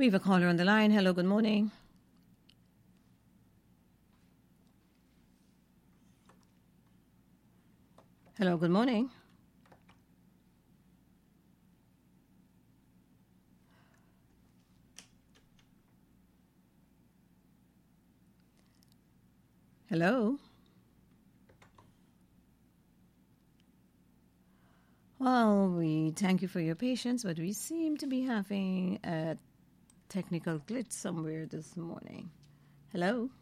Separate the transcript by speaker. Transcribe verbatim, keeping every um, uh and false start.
Speaker 1: We have a caller on the line. Hello, good morning. Hello, good morning. Hello. Well, we thank you for your patience, but we seem to be having a technical glitch somewhere this morning. Hello.